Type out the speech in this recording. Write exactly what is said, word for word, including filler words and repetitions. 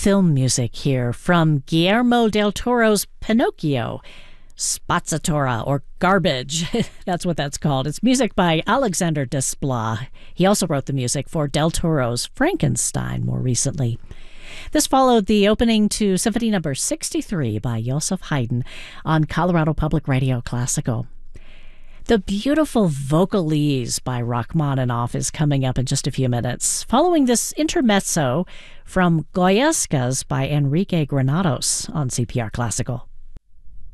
film music here from Guillermo del Toro's Pinocchio, Spazzatura, or Garbage. That's what that's called. It's music by Alexander Desplat. He also wrote the music for Del Toro's Frankenstein more recently. This followed the opening to Symphony Number sixty-three by Joseph Haydn on Colorado Public Radio Classical. The beautiful Vocalese by Rachmaninoff is coming up in just a few minutes, following this intermezzo from Goyescas by Enrique Granados on C P R Classical.